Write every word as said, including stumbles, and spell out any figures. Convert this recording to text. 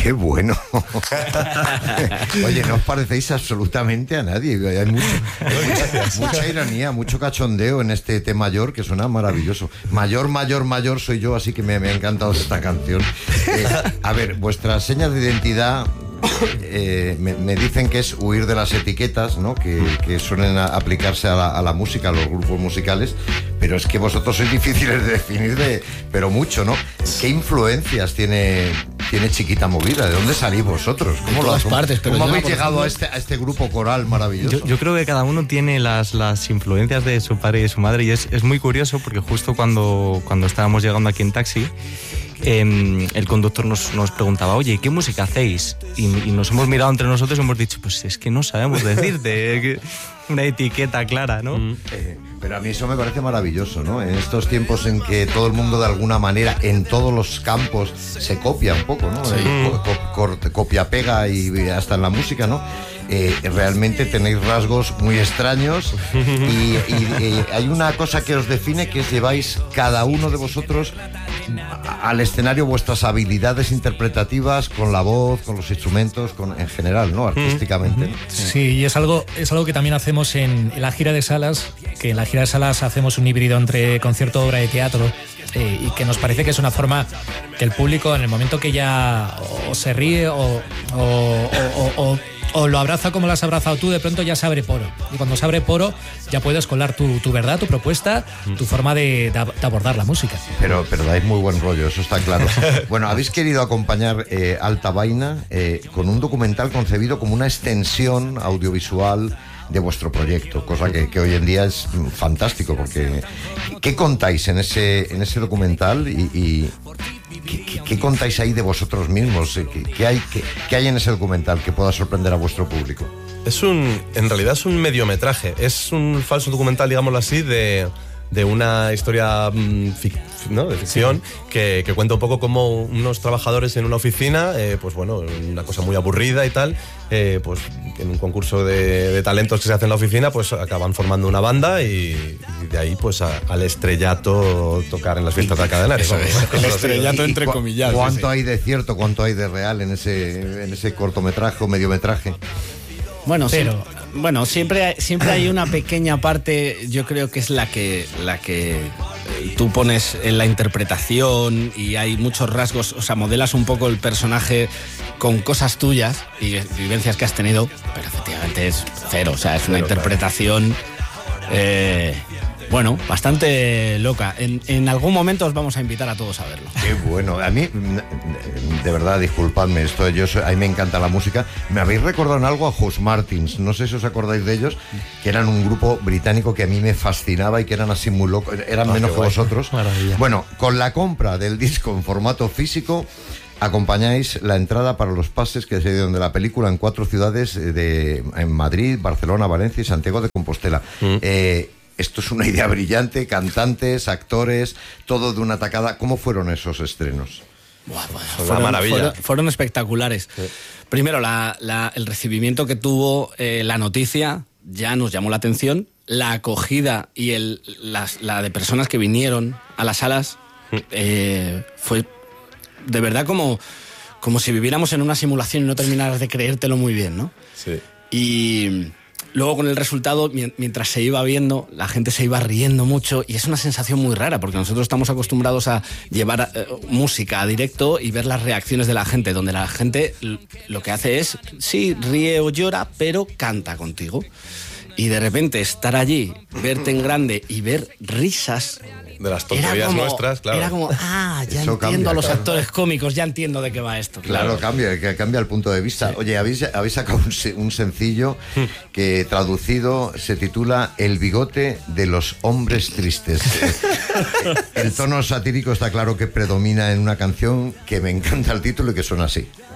¡Qué bueno! Oye, no os parecéis absolutamente a nadie. Hay mucho, mucha, mucha ironía, mucho cachondeo en este té mayor que suena maravilloso. Mayor, mayor, mayor soy yo, así que me, me ha encantado esta canción. Eh, a ver, vuestras señas de identidad... Eh, me, me dicen que es huir de las etiquetas, ¿no? que, que suelen a, aplicarse a la, a la música, a los grupos musicales, pero es que vosotros sois difíciles de definir, de, pero mucho, ¿no? ¿Qué influencias tiene, tiene Chiquita Movida? ¿De dónde salís vosotros? ¿Cómo, todas lo, partes, pero ¿cómo yo, habéis llegado ejemplo, a, este, a este grupo coral maravilloso? Yo, yo creo que cada uno tiene las, las influencias de su padre y de su madre, y es, es muy curioso porque justo cuando, cuando estábamos llegando aquí en taxi, Eh, el conductor nos, nos preguntaba, oye, ¿qué música hacéis? Y, y nos hemos mirado entre nosotros y hemos dicho, pues es que no sabemos decirte una etiqueta clara, ¿no? Mm. Eh, pero a mí eso me parece maravilloso, ¿no? En estos tiempos en que todo el mundo de alguna manera, en todos los campos, se copia un poco, ¿no? Sí. Co- co- copia, pega y hasta en la música, ¿no? Eh, realmente tenéis rasgos muy extraños y, y, y hay una cosa que os define, que es lleváis cada uno de vosotros al escenario vuestras habilidades interpretativas con la voz, con los instrumentos, con, en general, ¿no? Artísticamente, ¿no? Sí, y es algo, es algo que también hacemos en, en la gira de salas, que en la gira de salas hacemos un híbrido entre concierto, obra de teatro, eh, y que nos parece que es una forma que el público, en el momento que ya o se ríe o, o, o, o, o o lo abraza como lo has abrazado tú, de pronto ya se abre poro. Y cuando se abre poro, ya puedes colar tu, tu verdad, tu propuesta, tu forma de, de, de abordar la música. Pero, pero dais muy buen rollo, eso está claro. Bueno, habéis querido acompañar eh, Alta Vaina eh, con un documental concebido como una extensión audiovisual de vuestro proyecto, cosa que, que hoy en día es fantástico, porque ¿qué contáis en ese, en ese documental y... y ¿Qué, qué, ¿Qué contáis ahí de vosotros mismos? ¿Qué, qué, hay, qué, ¿Qué hay en ese documental que pueda sorprender a vuestro público? Es un, en realidad es un mediometraje, es un falso documental, digámoslo así, de, de una historia mmm, fic, ¿no? de ficción, sí. que, que cuenta un poco como unos trabajadores en una oficina, eh, pues bueno, una cosa muy aburrida y tal, eh, pues en un concurso de, de talentos que se hace en la oficina, pues acaban formando una banda y, y de ahí pues a, al estrellato tocar en las fiestas de Alcalá de Henares. El estrellato entre comillas. ¿Cuánto sí, sí. hay de cierto, cuánto hay de real en ese, en ese cortometraje o mediometraje? Bueno, pero sí, bueno, siempre hay, siempre hay una pequeña parte, yo creo que es la que la que tú pones en la interpretación, y hay muchos rasgos, o sea, modelas un poco el personaje con cosas tuyas y vivencias que has tenido, pero efectivamente es cero, o sea, es una interpretación eh, bueno, bastante loca. En, en algún momento os vamos a invitar a todos a verlo. Qué bueno. A mí, de verdad, disculpadme, esto, yo soy, a mí me encanta la música. Me habéis recordado en algo a Hush Martins, no sé si os acordáis de ellos, que eran un grupo británico que a mí me fascinaba y que eran así muy locos, eran ah, menos que vosotros. Maravilla. Bueno, con la compra del disco en formato físico, acompañáis la entrada para los pases que se dieron de la película en cuatro ciudades, de, en Madrid, Barcelona, Valencia y Santiago de Compostela. Mm. Eh, Esto es una idea brillante, cantantes, actores, todo de una tacada. ¿Cómo fueron esos estrenos? Buah, bueno, fueron, maravilla. Fueron, fueron espectaculares. Sí. Primero, la, la, el recibimiento que tuvo eh, la noticia ya nos llamó la atención. La acogida y el, las, la de personas que vinieron a las salas eh, fue de verdad como, como si viviéramos en una simulación y no terminaras de creértelo muy bien, ¿no? Sí. Y... luego con el resultado, mientras se iba viendo, la gente se iba riendo mucho y es una sensación muy rara porque nosotros estamos acostumbrados a llevar eh, música a directo y ver las reacciones de la gente, donde la gente lo que hace es, sí, ríe o llora, pero canta contigo. Y de repente estar allí, verte en grande y ver risas... de las tonterías como, nuestras, claro. Era como, ah, ya Eso entiendo cambia, a los claro. actores cómicos, ya entiendo de qué va esto. Claro, claro cambia, que cambia el punto de vista. Sí. Oye, habéis, habéis sacado un, un sencillo que traducido se titula El bigote de los hombres tristes. El tono satírico está claro que predomina en una canción que me encanta el título y que suena así.